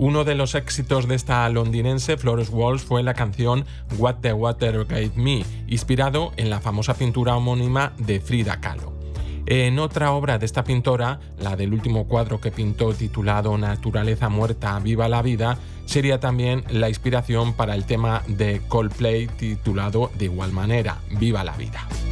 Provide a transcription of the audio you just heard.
Uno de los éxitos de esta londinense, Florence Walsh, fue la canción What the Water Gave Me, inspirado en la famosa pintura homónima de Frida Kahlo. En otra obra de esta pintora, la del último cuadro que pintó titulado Naturaleza muerta, viva la vida, sería también la inspiración para el tema de Coldplay titulado de igual manera, Viva la vida.